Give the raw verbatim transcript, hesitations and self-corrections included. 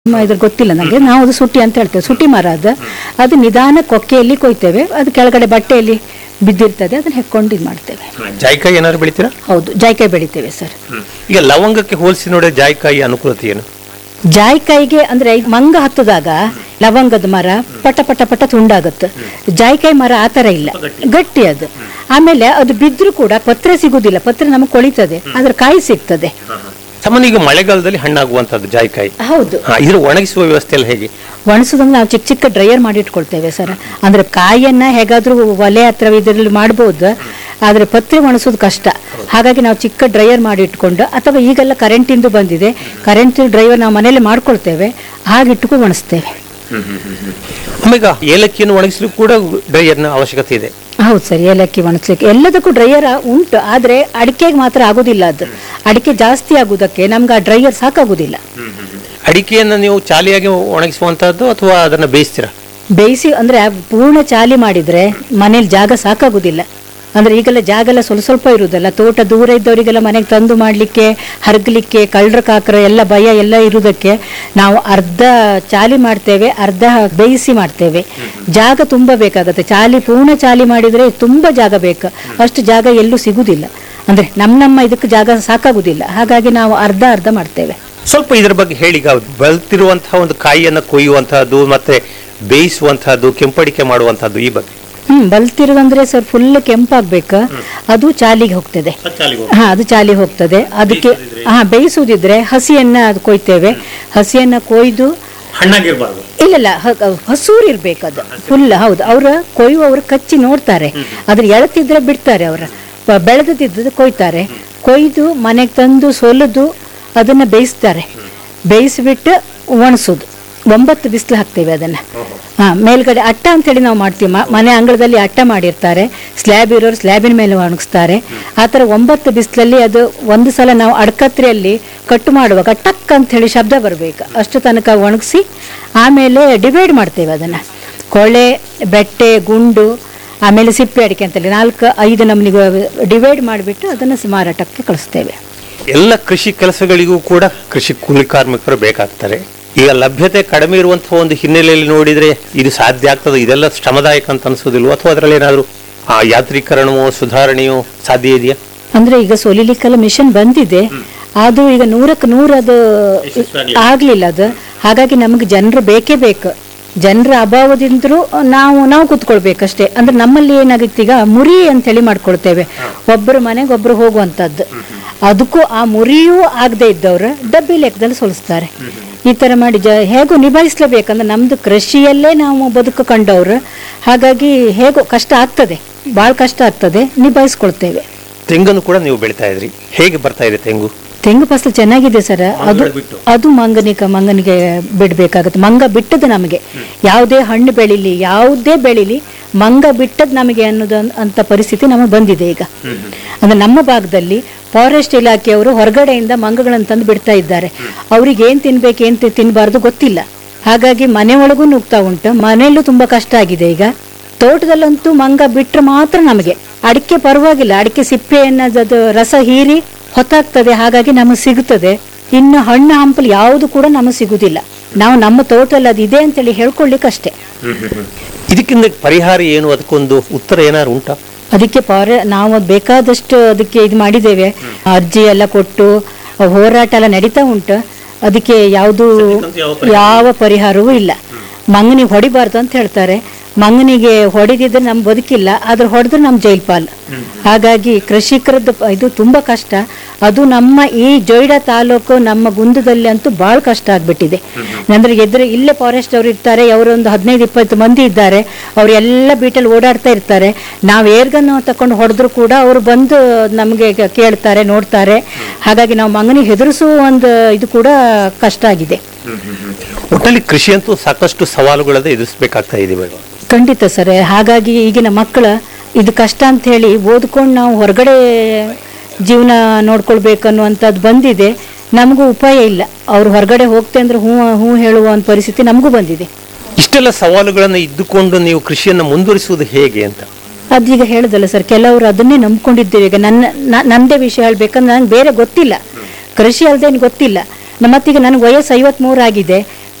ಇದ್ರ ಗೊತ್ತಿಲ್ಲ ನನಗೆ. ನಾವು ಅದು ಸುಟ್ಟಿ ಅಂತ ಹೇಳ್ತೇವೆ. ಸುಟ್ಟಿ ಮರ ಅದು ಅದು ನಿಧಾನ ಕೊಕ್ಕೆಯಲ್ಲಿ ಕೊಯ್ತೇವೆ. ಅದು ಕೆಳಗಡೆ ಬಟ್ಟೆಯಲ್ಲಿ ಬಿದ್ದಿರ್ತದೆ, ಅದನ್ನ ಹೆಕ್ಕೊಂಡು ಇದು ಮಾಡ್ತೇವೆ. ಜಾಯಿಕಾಯಿ ಏನಾದ್ರು ಬೆಳಿತೀರಾ? ಹೌದು, ಜಾಯಿಕಾಯಿ ಬೆಳಿತೇವೆ ಸರ್. ಈಗ ಲವಂಗಕ್ಕೆ ಹೋಲಿಸಿ ನೋಡಿದ್ರೆ ಜಾಯಿಕಾಯಿ ಅನುಕೂಲತೆ ಏನು? ಜಾಯಿಕಾಯಿಗೆ ಅಂದ್ರೆ ಈಗ ಮಂಗ ಹತ್ತದಾಗ ಲವಂಗದ ಮರ ಪಟ ಪಟ ಪಟ ತುಂಡಾಗುತ್ತೆ. ಜಾಯಿಕಾಯಿ ಮರ ಆ ತರ ಇಲ್ಲ, ಗಟ್ಟಿ ಅದು. ಆಮೇಲೆ ಅದು ಬಿದ್ರೂ ಕೂಡ ಪತ್ರೆ ಸಿಗುದಿಲ್ಲ, ಪತ್ರೆ ನಮಗೆ ಕೊಳಿತದೆ, ಅದ್ರ ಕಾಯಿ ಸಿಗ್ತದೆ. ಸಾಮಾನ್ಯ ಈಗ ಮಳೆಗಾಲದಲ್ಲಿ ಹಣ್ಣಾಗುವಂತದ್ದು ಜಾಯಿಕಾಯಿ. ಹೌದು. ಇದ್ರ ಒಣಗಿಸುವ ವ್ಯವಸ್ಥೆ ಎಲ್ಲ ಹೇಗೆ? ಒಣಸೋದಂದ್ರೆ ನಾವು ಚಿಕ್ಕ ಚಿಕ್ಕ ಡ್ರೈಯರ್ ಮಾಡಿ ಇಟ್ಕೊಳ್ತೇವೆ ಸರ್. ಅಂದ್ರೆ ಕಾಯಿಯನ್ನ ಹೇಗಾದ್ರೂ ಒಲೆ ಹತ್ರ ಇದರಲ್ಲಿ ಮಾಡ್ಬೋದು, ಆದ್ರೆ ಪತ್ರೆ ಒಣಸೋದು ಕಷ್ಟ. ಹಾಗಾಗಿ ನಾವು ಚಿಕ್ಕ ಡ್ರೈಯರ್ ಮಾಡಿ ಇಟ್ಕೊಂಡು, ಅಥವಾ ಈಗೆಲ್ಲ ಕರೆಂಟಿಂದು ಬಂದಿದೆ, ಕರೆಂಟ್ ಡ್ರೈವರ್ ನಾವು ಮನೇಲಿ ಮಾಡ್ಕೊಳ್ತೇವೆ, ಹಾಗೆ ಇಟ್ಕೊಂಡು ಒಣಸ್ತೇವೆ. ಆಮೇಲೆ ಏಲಕ್ಕಿಯನ್ನು ಒಣಗಿಸ್ಲಿಕ್ಕೆ ಕೂಡ ಡ್ರೈಯರ್ನ ಅವಶ್ಯಕತೆ ಇದೆ. ಹೌದು ಸರ್, ಏಲಕ್ಕಿ ಒಣಗಿಸ್ಲಿಕ್ಕೆ ಎಲ್ಲದಕ್ಕೂ ಡ್ರೈಯರ್ ಉಂಟು, ಆದ್ರೆ ಅಡಿಕೆಗೆ ಮಾತ್ರ ಆಗುದಿಲ್ಲ. ಅದು ಅಡಿಕೆ ಜಾಸ್ತಿ ಆಗುದಕ್ಕೆ ನಮ್ಗೆ ಆ ಡ್ರೈಯರ್ ಸಾಕಾಗುದಿಲ್ಲ. ಅಡಿಕೆಯನ್ನು ನೀವು ಚಾಲಿಯಾಗಿ ಒಣಗಿಸುವಂತಹದ್ದು ಅಥವಾ ಅದನ್ನ ಬೇಯಿಸ್ತೀರಾ? ಬೇಯಿಸಿ ಅಂದ್ರೆ ಪೂರ್ಣ ಚಾಲಿ ಮಾಡಿದ್ರೆ ಮನೇಲಿ ಜಾಗ ಸಾಕಾಗುದಿಲ್ಲ. ಅಂದ್ರೆ ಈಗೆಲ್ಲ ಜಾಗ ಎಲ್ಲ ಸ್ವಲ್ಪ ಸ್ವಲ್ಪ ಇರುವುದಲ್ಲ, ತೋಟ ದೂರ ಇದ್ದವರಿಗೆಲ್ಲ ಮನೆಗೆ ತಂದು ಮಾಡ್ಲಿಕ್ಕೆ, ಹರಗಲಿಕ್ಕೆ, ಕಳ್ಳರ ಕಾಕರ ಎಲ್ಲ ಭಯ ಎಲ್ಲ ಇರುವುದಕ್ಕೆ ನಾವು ಅರ್ಧ ಚಾಲಿ ಮಾಡ್ತೇವೆ, ಅರ್ಧ ಬೇಯಿಸಿ ಮಾಡ್ತೇವೆ. ಜಾಗ ತುಂಬಾ ಬೇಕಾಗತ್ತೆ. ಚಾಲಿ ಪೂರ್ಣ ಚಾಲಿ ಮಾಡಿದ್ರೆ ತುಂಬಾ ಜಾಗ ಬೇಕು, ಅಷ್ಟು ಜಾಗ ಎಲ್ಲೂ ಸಿಗುದಿಲ್ಲ. ಅಂದ್ರೆ ನಮ್ಮ ನಮ್ಮ ಇದಕ್ಕೆ ಜಾಗ ಸಾಕಾಗುದಿಲ್ಲ, ಹಾಗಾಗಿ ನಾವು ಅರ್ಧ ಅರ್ಧ ಮಾಡ್ತೇವೆ. ಸ್ವಲ್ಪ ಇದರ ಬಗ್ಗೆ ಹೇಳಿ. ಬೆಳೆತಿರುವಂತಹ ಒಂದು ಕಾಯಿಯನ್ನು ಕೊಯ್ಯುವಂತಹದ್ದು ಮತ್ತೆ ಬೇಯಿಸುವಂತಹದ್ದು, ಕೆಂಪಡಿಕೆ ಮಾಡುವಂತಹದ್ದು, ಈ ಬಗ್ಗೆ. ಹ್ಮ್ ಬಲ್ತಿರೋದಂದ್ರೆ ಸರ್ ಫುಲ್ ಕೆಂಪಾಗ್ಬೇಕು, ಅದು ಚಾಲಿಗೆ ಹೋಗ್ತದೆ. ಹಾ, ಅದು ಚಾಲಿ ಹೋಗ್ತದೆ. ಅದಕ್ಕೆ ಹಾ ಬೇಯಿಸುವುದಿದ್ರೆ ಹಸಿಯನ್ನ ಅದು ಕೊಯ್ತೇವೆ. ಹಸಿಯನ್ನ ಕೊಯ್ದು ಇಲ್ಲ ಇಲ್ಲ ಹಸೂರು ಇರ್ಬೇಕು ಅದು ಫುಲ್. ಹೌದು, ಅವ್ರ ಕೊಯ್ಯುವವರು ಕಚ್ಚಿ ನೋಡ್ತಾರೆ, ಅದ್ರ ಎಳತಿದ್ರೆ ಬಿಡ್ತಾರೆ, ಅವ್ರ ಬೆಳೆದಿದ್ದು ಕೊಯ್ತಾರೆ. ಕೊಯ್ದು ಮನೆಗೆ ತಂದು ಸೊಲದು ಅದನ್ನ ಬೇಯಿಸ್ತಾರೆ. ಬೇಯಿಸಿಬಿಟ್ಟು ಒಣಸೋದು, ಒಂಬತ್ತು ಬಿಸಿಲು ಹಾಕ್ತೇವೆ ಅದನ್ನ. ಹಾ, ಮೇಲ್ಗಡೆ ಅಟ್ಟ ಅಂತ ಹೇಳಿ ನಾವು ಮಾಡ್ತೀವಿ. ಮನೆ ಅಂಗಳದಲ್ಲಿ ಅಟ್ಟ ಮಾಡಿರ್ತಾರೆ, ಸ್ಲ್ಯಾಬ್ ಇರೋರು ಸ್ಲ್ಯಾಬಿನ ಮೇಲೆ ಒಣಗಿಸ್ತಾರೆ. ಆ ಥರ ಒಂಬತ್ತು ಬಿಸಿಲಲ್ಲಿ ಅದು ಒಂದು ಸಲ ನಾವು ಅಡ್ಕತ್ರಿಯಲ್ಲಿ ಕಟ್ಟು ಮಾಡುವಾಗ ಟಕ್ ಅಂತ ಹೇಳಿ ಶಬ್ದ ಬರಬೇಕು, ಅಷ್ಟು ತನಕ ಒಣಗಿಸಿ ಆಮೇಲೆ ಡಿವೈಡ್ ಮಾಡ್ತೇವೆ ಅದನ್ನ. ಕೊಳೆ, ಬೆಟ್ಟೆ, ಗುಂಡು, ಆಮೇಲೆ ಸಿಪ್ಪೆ ಅಡಿಕೆ ಅಂತೇಳಿ ನಾಲ್ಕು ಐದು ನಮ್ನಿಗೆ ಡಿವೈಡ್ ಮಾಡಿಬಿಟ್ಟು ಅದನ್ನು ಮಾರಾಟಕ್ಕೆ ಕಳಿಸ್ತೇವೆ. ಎಲ್ಲ ಕೃಷಿ ಕೆಲಸಗಳಿಗೂ ಕೂಡ ಕೃಷಿ ಕೂಲಿ ಕಾರ್ಮಿಕರು ಬೇಕಾಗ್ತಾರೆ. ಈಗ ಲಭ್ಯತೆ ಕಡಿಮೆ ಇರುವಂತಹ ಒಂದು ಹಿನ್ನೆಲೆಯಲ್ಲಿ ನೋಡಿದ್ರೆ ಇದು ಸಾಧ್ಯ ಆಗ್ತದೆ, ಇದೆಲ್ಲ ಶ್ರಮದಾಯಕ ಅಂತ ಅನ್ಸೋದಿಲ್ವ? ಅಥವಾ ಅದರಲ್ಲಿ ಏನಾದ್ರು ಆ ಯಾಂತ್ರೀಕರಣವೋ ಸುಧಾರಣೆಯೋ ಸಾಧ್ಯ ಇದೆಯಾ? ಅಂದ್ರೆ ಈಗ ಸೊಲಿಲಿಕ್ಕೆಲ್ಲ ಮಿಷನ್ ಬಂದಿದೆ, ಅದು ಈಗ ನೂರಕ್ಕೆ ನೂರು ಅದು ಆಗ್ಲಿಲ್ಲ ಅದು. ಹಾಗಾಗಿ ನಮಗೆ ಜನರು ಬೇಕೇ ಬೇಕು. ಜನರ ಅಭಾವದಿಂದ್ರೂ ನಾವು ನಾವು ಕೂತ್ಕೊಳ್ಬೇಕಷ್ಟೇ. ಅಂದ್ರೆ ನಮ್ಮಲ್ಲಿ ಏನಾಗುತ್ತೆ, ಈಗ ಮುರಿ ಅಂತ ಹೇಳಿ ಮಾಡ್ಕೊಳ್ತೇವೆ, ಒಬ್ಬರು ಮನೆಗೆ ಒಬ್ರು ಹೋಗುವಂತದ್ದು. ಅದಕ್ಕೂ ಆ ಮುರಿಯೂ ಆಗದೆ ಇದ್ದವ್ರು ಡಬ್ಬಿ ಲೆಕ್ಕದಲ್ಲಿ ಸೋಲಿಸ್ತಾರೆ. ಈ ತರ ಮಾಡಿ ಜ ಹೇಗೋ ನಿಭಾಯಿಸ್ಲೇಬೇಕಂದ್ರೆ ನಮ್ದು ಕೃಷಿಯಲ್ಲೇ ನಾವು ಬದುಕು ಕಂಡವ್ರು, ಹಾಗಾಗಿ ಹೇಗೋ ಕಷ್ಟ ಆಗ್ತದೆ, ಬಹಳ ಕಷ್ಟ ಆಗ್ತದೆ, ನಿಭಾಯಿಸ್ಕೊಳ್ತೇವೆ. ತೆಂಗನ್ನು ಕೂಡ ನೀವು ಬೆಳಿತಾ ಇದ್ರಿ, ಹೇಗೆ ಬರ್ತಾ ಇದೆ ತೆಂಗು? ತೆಂಗು ಫಸಲು ಚೆನ್ನಾಗಿದೆ ಸರ್. ಅದು ಅದು ಮಂಗನಿಕ ಮಂಗನಿಗೆ ಬಿಡ್ಬೇಕಾಗತ್ತೆ. ಮಂಗ ಬಿಟ್ಟದ್ದು ನಮಗೆ ಯಾವುದೇ ಹಣ್ಣು ಬೆಳಿಲಿ, ಯಾವುದೇ ಬೆಳಿಲಿ, ಮಂಗ ಬಿಟ್ಟದ್ದು ನಮಗೆ ಅನ್ನೋದು ಅಂತ ಪರಿಸ್ಥಿತಿ ನಮಗೆ ಬಂದಿದೆ ಈಗ. ಅಂದ್ರೆ ನಮ್ಮ ಭಾಗದಲ್ಲಿ ಫಾರೆಸ್ಟ್ ಇಲಾಖೆಯವರು ಹೊರಗಡೆಯಿಂದ ಮಂಗಗಳನ್ನು ತಂದು ಬಿಡ್ತಾ ಇದ್ದಾರೆ. ಅವ್ರಿಗೆ ಏನ್ ತಿನ್ಬೇಕು ಏನ್ ತಿನ್ಬಾರ್ದು ಗೊತ್ತಿಲ್ಲ. ಹಾಗಾಗಿ ಮನೆ ಒಳಗೂ ನುಗ್ತಾ ಉಂಟು, ಮನೆಯಲ್ಲೂ ತುಂಬಾ ಕಷ್ಟ ಆಗಿದೆ ಈಗ. ತೋಟದಲ್ಲಂತೂ ಮಂಗ ಬಿಟ್ರೆ ಮಾತ್ರ ನಮಗೆ. ಅಡಿಕೆ ಪರವಾಗಿಲ್ಲ, ಅಡಿಕೆ ಸಿಪ್ಪೆಯನ್ನ ಅದು ರಸ ಹೀರಿ ಹೊತ್ತಾಗ್ತದೆ, ಹಾಗಾಗಿ ನಮಗೆ ಸಿಗುತ್ತದೆ. ಇನ್ನು ಹಣ್ಣು ಹಂಪಲು ಯಾವುದು ಕೂಡ ನಮಗೆ ಸಿಗುದಿಲ್ಲ. ನಾವು ನಮ್ಮ ತೋಟದಲ್ಲಿ ಅದು ಇದೆ ಅಂತೇಳಿ ಹೇಳ್ಕೊಳ್ಳಿಕ್ಕೆ ಅಷ್ಟೇ. ಇದಕ್ಕಿಂತ ಪರಿಹಾರ ಏನು, ಅದಕ್ಕೊಂದು ಉತ್ತರ ಏನಾದ್ರು ಉಂಟಾ? ಅದಕ್ಕೆ ಪಾರ ನಾವು ಬೇಕಾದಷ್ಟು ಅದಕ್ಕೆ ಇದು ಮಾಡಿದ್ದೇವೆ, ಅರ್ಜಿ ಎಲ್ಲ ಕೊಟ್ಟು ಹೋರಾಟ ಎಲ್ಲ ನಡೀತಾ ಉಂಟು. ಅದಕ್ಕೆ ಯಾವುದು ಯಾವ ಪರಿಹಾರವೂ ಇಲ್ಲ. ಮಂಗನಿಗೆ ಹೊಡಿಬಾರ್ದು ಅಂತ ಹೇಳ್ತಾರೆ. ಮಂಗನಿಗೆ ಹೊಡಿದಿದ್ರೆ ನಮ್ ಬದುಕಿಲ್ಲ, ಆದ್ರೆ ಹೊಡೆದ್ರೆ ನಮ್ ಜೈಲ್ ಪಾಲ್. ಹಾಗಾಗಿ ಕೃಷಿಕರದ್ದು ಇದು ತುಂಬಾ ಕಷ್ಟ. ಅದು ನಮ್ಮ ಈ ಜೊಯ್ಡಾ ತಾಲೂಕು ನಮ್ಮ ಗುಂದದಲ್ಲಿ ಅಂತೂ ಬಹಳ ಕಷ್ಟ ಆಗ್ಬಿಟ್ಟಿದೆ. ಅಂದ್ರೆ ಎದುರು ಇಲ್ಲೇ ಫಾರೆಸ್ಟ್ ಅವರು ಇರ್ತಾರೆ, ಅವರೊಂದು ಹದಿನೈದು ಇಪ್ಪತ್ತು ಮಂದಿ ಇದ್ದಾರೆ, ಅವ್ರು ಎಲ್ಲ ಬೀಟಲ್ಲಿ ಓಡಾಡ್ತಾ ಇರ್ತಾರೆ. ನಾವು ಏರ್ಗನ್ನು ತಕೊಂಡು ಹೊಡೆದ್ರು ಕೂಡ ಅವರು ಬಂದು ನಮಗೆ ಕೇಳ್ತಾರೆ, ನೋಡ್ತಾರೆ. ಹಾಗಾಗಿ ನಾವು ಮಂಗನಿಗೆ ಹೆದರಿಸುವ ಒಂದು ಇದು ಕೂಡ ಕಷ್ಟ ಆಗಿದೆ. ಒಟ್ಟಲ್ಲಿ ಕೃಷಿ ಅಂತೂ ಸಾಕಷ್ಟು ಸವಾಲುಗಳನ್ನ ಎದುರಿಸಬೇಕಾಗ್ತಾ ಇದೆ. ಖಂಡಿತ ಸರ್. ಹಾಗಾಗಿ ಈಗಿನ ಮಕ್ಕಳ ಇದು ಕಷ್ಟ ಅಂತ ಹೇಳಿ ಓದ್ಕೊಂಡು ನಾವು ಹೊರಗಡೆ ಜೀವನ ನೋಡ್ಕೊಳ್ಬೇಕನ್ನುವಂಥದ್ದು ಬಂದಿದೆ. ನಮಗೂ ಉಪಾಯ ಇಲ್ಲ, ಅವ್ರು ಹೊರಗಡೆ ಹೋಗ್ತೆ ಅಂದ್ರೆ ಹೂ ಹೂ ಹೇಳುವ ಒಂದು ಪರಿಸ್ಥಿತಿ ನಮಗೂ ಬಂದಿದೆ. ಇಷ್ಟೆಲ್ಲ ಸವಾಲುಗಳನ್ನು ಇದ್ದುಕೊಂಡು ನೀವು ಕೃಷಿಯನ್ನು ಮುಂದುವರಿಸುವುದು ಹೇಗೆ ಅಂತ? ಅದೀಗ ಹೇಳುದಲ್ಲ ಸರ್, ಕೆಲವರು ಅದನ್ನೇ ನಂಬ್ಕೊಂಡಿದ್ದೇವೆ. ಈಗ ನನ್ನ ನಂದೇ ವಿಷಯ ಹೇಳ್ಬೇಕಂದ್ರೆ ನಂಗೆ ಬೇರೆ ಗೊತ್ತಿಲ್ಲ, ಕೃಷಿ ಅಲ್ಲದೆ ಗೊತ್ತಿಲ್ಲ. ಮತ್ತೀಗ ನನಗೆ ವಯಸ್ಸು ಐವತ್ಮೂರು ಆಗಿದೆ.